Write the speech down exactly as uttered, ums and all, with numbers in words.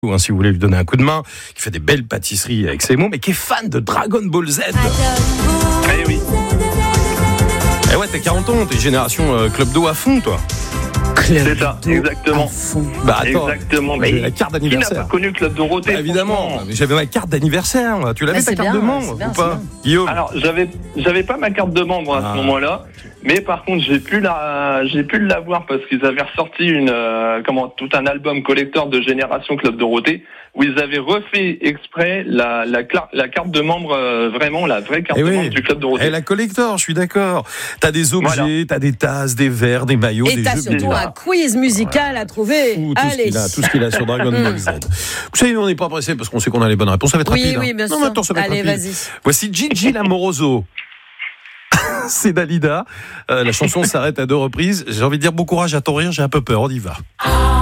Hein, si vous voulez lui donner un coup de main, qui fait des belles pâtisseries avec ses mots, mais qui est fan de Dragon Ball Z. Eh oui. Eh ouais, t'as quarante ans, t'es génération euh, Club d'eau à fond, toi. C'est ça, exactement. Bah attends, exactement. j'ai Mais la carte qui n'a d'anniversaire. pas connu Club Dorothée? Bah, évidemment, mais j'avais ma carte d'anniversaire. Moi. Tu l'avais Bah, ta c'est carte bien, de membre c'est bien, ou pas, c'est Guillaume? Alors, j'avais, j'avais pas ma carte de membre à Ah. ce moment-là, mais par contre, j'ai pu la, j'ai pu l'avoir parce qu'ils avaient ressorti une, euh, comment, tout un album collector de Génération Club Dorothée où ils avaient refait exprès la, la, cla- la carte de membre, euh, vraiment la vraie carte Eh de oui. membre du Club Dorothée. Et la collector, je suis d'accord. T'as des objets, Voilà. t'as des tasses, des verres, des maillots, Et des t'as jeux surtout vidéo. un quiz musical à trouver. Tout, tout ce Allez. qu'il a, tout ce qu'il a sur Dragon Ball Z. Vous savez, nous on n'est pas pressés parce qu'on sait qu'on a les bonnes réponses. Ça va être Oui, rapide. oui, hein. bien non, sûr. mais attends, ça va être Allez, rapide. vas-y. Voici Gigi l'amoroso. C'est Dalida. Euh, la chanson s'arrête à deux reprises. J'ai envie de dire bon courage à ton rire, j'ai un peu peur. On y va.